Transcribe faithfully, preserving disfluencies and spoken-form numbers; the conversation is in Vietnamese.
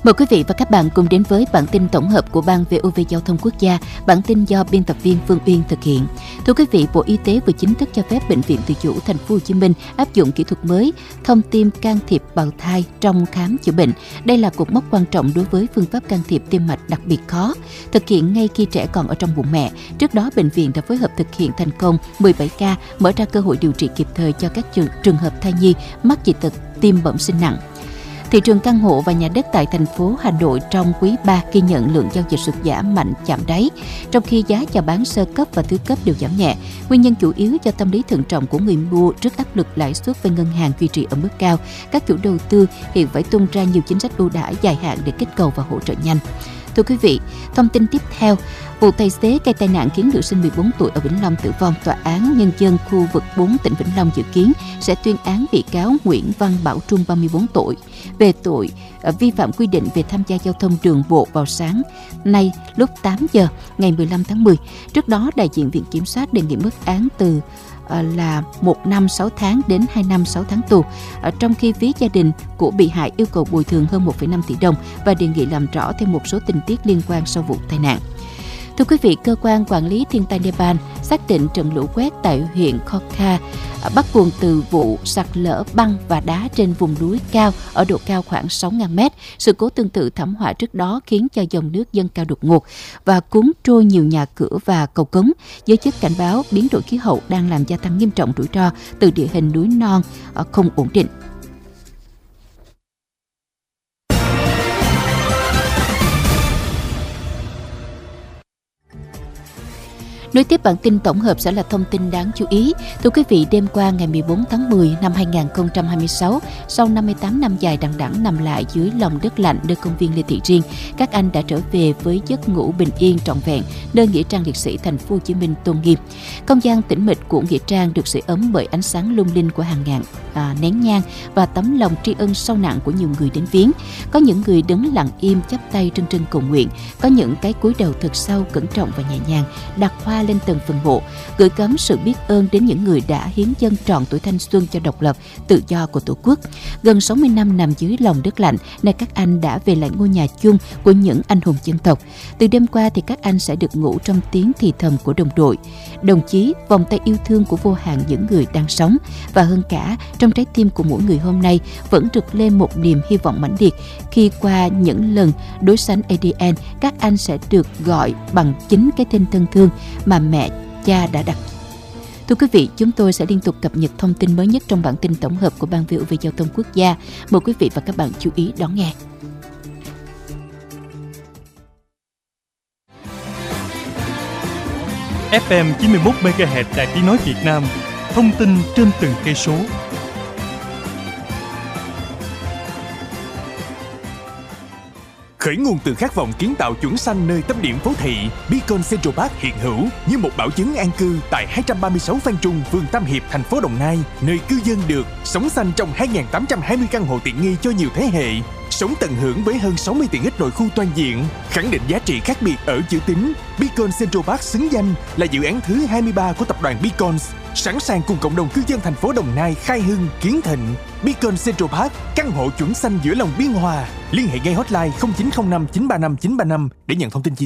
Mời quý vị và các bạn cùng đến với bản tin tổng hợp của Ban vê o vê Giao thông Quốc gia. Bản tin do biên tập viên Phương Uyên thực hiện. Thưa quý vị, Bộ Y tế vừa chính thức cho phép Bệnh viện Tự chủ Thành phố Hồ Chí Minh áp dụng kỹ thuật mới thông tim can thiệp bào thai trong khám chữa bệnh. Đây là cột mốc quan trọng đối với phương pháp can thiệp tim mạch đặc biệt khó, thực hiện ngay khi trẻ còn ở trong bụng mẹ. Trước đó, bệnh viện đã phối hợp thực hiện thành công mười bảy ca, mở ra cơ hội điều trị kịp thời cho các trường, trường hợp thai nhi mắc dị tật tim bẩm sinh nặng. Thị trường căn hộ và nhà đất tại thành phố Hà Nội trong quý ba ghi nhận lượng giao dịch sụt giảm mạnh chạm đáy, trong khi giá chào bán sơ cấp và thứ cấp đều giảm nhẹ. Nguyên nhân chủ yếu do tâm lý thận trọng của người mua trước áp lực lãi suất với ngân hàng duy trì ở mức cao. Các chủ đầu tư hiện phải tung ra nhiều chính sách ưu đãi dài hạn để kích cầu và hỗ trợ nhanh. Thưa quý vị, thông tin tiếp theo, vụ tài xế gây tai nạn khiến nữ sinh mười bốn tuổi ở Vĩnh Long tử vong, Tòa án Nhân dân khu vực bốn tỉnh Vĩnh Long dự kiến sẽ tuyên án bị cáo Nguyễn Văn Bảo Trung ba mươi bốn tuổi về tội vi phạm quy định về tham gia giao thông đường bộ vào sáng nay lúc tám giờ ngày mười lăm tháng mười. Trước đó, đại diện Viện Kiểm sát đề nghị mức án từ là một năm sáu tháng đến hai năm sáu tháng tù, trong khi phía gia đình của bị hại yêu cầu bồi thường hơn một phẩy năm tỷ đồng và đề nghị làm rõ thêm một số tình tiết liên quan sau vụ tai nạn. Thưa quý vị, Cơ quan Quản lý Thiên tai Nepal xác định trận lũ quét tại huyện Khokha bắt nguồn từ vụ sạt lở băng và đá trên vùng núi cao ở độ cao khoảng sáu nghìn mét. Sự cố tương tự thảm họa trước đó khiến cho dòng nước dâng cao đột ngột và cuốn trôi nhiều nhà cửa và cầu cống. Giới chức cảnh báo biến đổi khí hậu đang làm gia tăng nghiêm trọng rủi ro từ địa hình núi non không ổn định. Nối tiếp bản tin tổng hợp sẽ là thông tin đáng chú ý. Thưa quý vị, đêm qua ngày mười bốn tháng mười năm hai nghìn không trăm hai mươi sáu, sau năm mươi tám năm dài đằng đẵng nằm lại dưới lòng đất lạnh nơi công viên Lê Thị Riêng, các anh đã trở về với giấc ngủ bình yên trọn vẹn nơi nghĩa trang liệt sĩ Thành phố Hồ Chí Minh tôn nghiêm. Không gian tĩnh mịch của nghĩa trang được sưởi ấm bởi ánh sáng lung linh của hàng ngàn à, nén nhang và tấm lòng tri ân sâu nặng của nhiều người đến viếng. Có những người đứng lặng im chắp tay trân trân cầu nguyện, có những cái cúi đầu thật sâu cẩn trọng và nhẹ nhàng đặt hoa lên từng phần mộ, gửi gắm sự biết ơn đến những người đã hiến dâng trọn tuổi thanh xuân cho độc lập, tự do của Tổ quốc. Gần sáu mươi năm nằm dưới lòng đất lạnh, nay các anh đã về lại ngôi nhà chung của những anh hùng dân tộc. Từ đêm qua thì các anh sẽ được ngủ trong tiếng thì thầm của đồng đội, đồng chí, vòng tay yêu thương của vô hạn những người đang sống. Và hơn cả, trong trái tim của mỗi người hôm nay vẫn rực lên một niềm hy vọng mãnh liệt khi qua những lần đối sánh a đê en, các anh sẽ được gọi bằng chính cái tên thân thương mà mẹ cha đã đặt. Thưa quý vị, chúng tôi sẽ liên tục cập nhật thông tin mới nhất trong bản tin tổng hợp của Ban vê o vê Giao thông Quốc gia. Mời quý vị và các bạn chú ý đón nghe. ép em chín mươi mốt mê ga héc Đài Tiếng nói Việt Nam, thông tin trên từng cây số. Khởi nguồn từ khát vọng kiến tạo chuẩn xanh nơi tâm điểm phố thị, Beacon Central Park hiện hữu như một bảo chứng an cư tại hai trăm ba mươi sáu Phan Trung, phường Tam Hiệp, thành phố Đồng Nai, nơi cư dân được sống xanh trong hai nghìn tám trăm hai mươi căn hộ tiện nghi cho nhiều thế hệ. Sống tận hưởng với hơn sáu mươi tiện ích nội khu toàn diện, khẳng định giá trị khác biệt ở chữ tín. Beacon Central Park xứng danh là dự án thứ hai mươi ba của tập đoàn Beacon, sẵn sàng cùng cộng đồng cư dân thành phố Đồng Nai khai hưng, kiến thịnh. Beacon Central Park, căn hộ chuẩn xanh giữa lòng Biên Hòa. Liên hệ ngay hotline không chín không năm chín ba năm chín ba năm để nhận thông tin chi tiết.